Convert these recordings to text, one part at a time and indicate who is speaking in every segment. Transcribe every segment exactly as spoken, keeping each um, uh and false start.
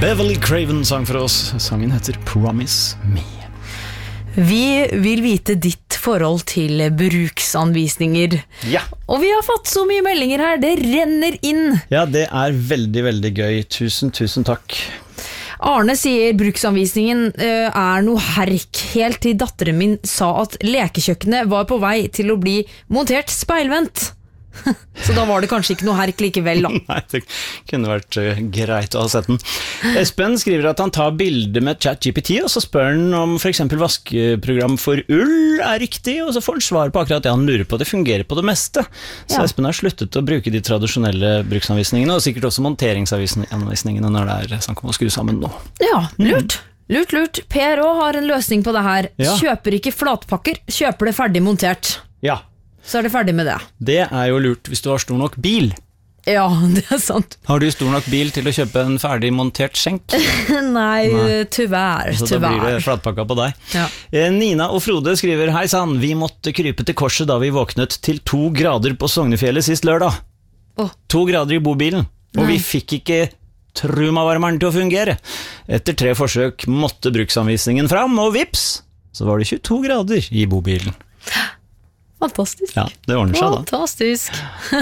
Speaker 1: Beverly Craven sang for oss. Sangen heter Promise Me.
Speaker 2: Vi vil vite ditt forhold til bruksanvisninger.
Speaker 1: Ja.
Speaker 2: Og vi har fått så mye meldinger her, det renner inn.
Speaker 1: Ja, det er veldig, veldig gøy. Tusen, tusen takk.
Speaker 2: Arne sier bruksanvisningen uh, er noe herk, helt til datteren min sa at lekekjøkkenet var på vei til å bli montert speilvendt. Så da var det kanskje ikke noe herk likevel da.
Speaker 1: Nei, det kunne vært uh, greit å ha sett den. Espen skriver at han tar bilder med ChatGPT, og så spør han om for eksempel vaskeprogram for ull er riktig, og så får han svar på akkurat det han lurer på. Det fungerer på det meste. Så ja. Espen har sluttet å bruke de tradisjonelle bruksanvisningene, og sikkert også monteringsanvisningene når det er snakk om å skru sammen nå.
Speaker 2: Ja, lurt. Mm. Lurt, lurt. Per også har en løsning på det her.
Speaker 1: Ja.
Speaker 2: Kjøper ikke flatpakker, kjøper det ferdig montert.
Speaker 1: Ja.
Speaker 2: Så er det ferdig med det.
Speaker 1: Det er jo lurt hvis du har stor nok bil.
Speaker 2: Ja, det er sant.
Speaker 1: Har du stor nok bil til å kjøpe en ferdig montert skjenk?
Speaker 2: Nei, Nei. tyvärr.
Speaker 1: Så
Speaker 2: tyvärr.
Speaker 1: da blir det flatpakka på deg.
Speaker 2: Ja.
Speaker 1: Nina og Frode skriver: Hei sann, vi måtte krype til korset da vi våknet til to grader på Sognefjellet sist lørdag.
Speaker 2: Oh.
Speaker 1: To grader i bobilen. Og
Speaker 2: Nei.
Speaker 1: vi fikk ikke trumavarmeren til å fungere. Etter tre forsøk måtte bruksanvisningen fram, og vips, så var det tjueto grader i bobilen.
Speaker 2: Fantastisk.
Speaker 1: Ja, det ordner seg da.
Speaker 2: Fantastisk.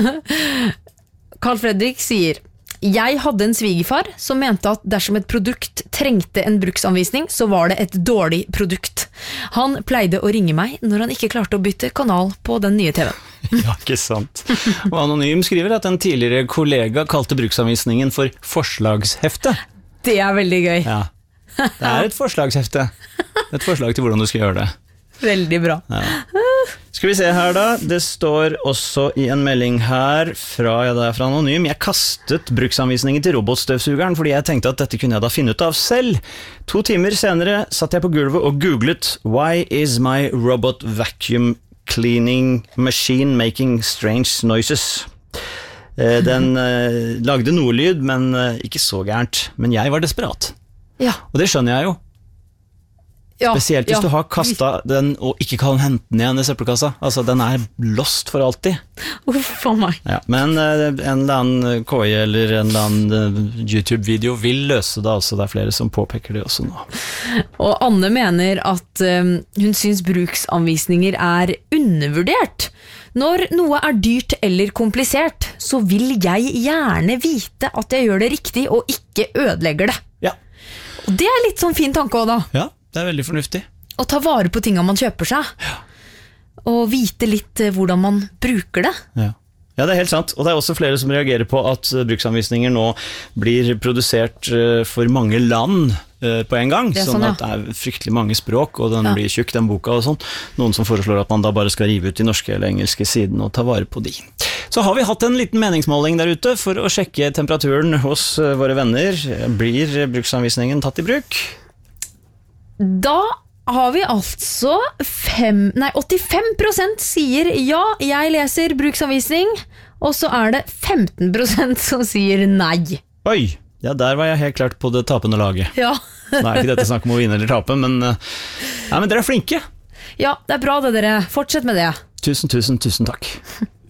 Speaker 2: Carl Fredrik sier: Jeg hadde en svigerfar som mente at dersom et produkt trengte en bruksanvisning, så var det et dårlig produkt. Han pleide å ringe meg når han ikke klarte å bytte kanal på den nye T V-en.
Speaker 1: Ja, ikke sant. Og Anonym skriver at en tidligere kollega kalte bruksanvisningen for forslagshefte.
Speaker 2: Det er veldig gøy.
Speaker 1: Ja, det er et forslagshefte. Et forslag til hvordan du skal gjøre det.
Speaker 2: Veldig bra.
Speaker 1: Ja. Skal vi se her da, det står også i en melding her fra, ja, det er fra Anonym: Jeg kastet bruksanvisningen til robotstøvsugeren fordi jeg tenkte at dette kunne jeg da finne ut av selv. To timer senere satt jeg på gulvet og googlet Why is my robot vacuum cleaning machine making strange noises? Den eh, lagde noe lyd, men eh, ikke så gærent. Men jeg var desperat.
Speaker 2: Ja.
Speaker 1: Og det skjønner jeg jo.
Speaker 2: Ja,
Speaker 1: Spesielt hvis
Speaker 2: ja.
Speaker 1: du har kastet den og ikke kan hente den igjen i søppelkassa. Altså, den er lost for alltid.
Speaker 2: Uff, for meg.
Speaker 1: Ja, men uh, en eller annen K I eller en eller annen uh, YouTube-video vil løse det, altså. Det er flere som påpeker det også nå.
Speaker 2: Og Anne mener at um, hun synes bruksanvisninger er undervurdert. Når noe er dyrt eller komplisert, så vil jeg gjerne vite at jeg gjør det riktig og ikke ødelegger det.
Speaker 1: Ja.
Speaker 2: Og det er litt sånn fin tanke også da.
Speaker 1: Ja. Det er veldig fornuftig.
Speaker 2: Å ta vare på tingene man kjøper seg.
Speaker 1: Ja.
Speaker 2: Og vite litt hvordan man bruker det.
Speaker 1: Ja. Ja, det er helt sant. Og det er også flere som reagerer på at bruksanvisninger nå blir produsert for mange land på en gang.
Speaker 2: Det
Speaker 1: sånn,
Speaker 2: sånn ja.
Speaker 1: At det er fryktelig mange språk, og den
Speaker 2: ja.
Speaker 1: blir tjukk, den boka og sånn. Noen som foreslår at man da bare skal rive ut de norske eller engelske siden og ta vare på de. Så har vi hatt en liten meningsmåling der ute for å sjekke temperaturen hos våre venner. Blir bruksanvisningen tatt i bruk?
Speaker 2: Da har vi altså fem, nei, åttifem prosent sier ja, jeg leser bruksanvisning, og så er det femten prosent som sier nei.
Speaker 1: Oi, ja, der var jeg helt klart på det tapende laget.
Speaker 2: Ja.
Speaker 1: Nå er ikke dette snakk om å vinne eller tape, men, ja, men dere er flinke.
Speaker 2: Ja, det er bra det dere. Fortsett med det.
Speaker 1: Tusen, tusen, tusen takk.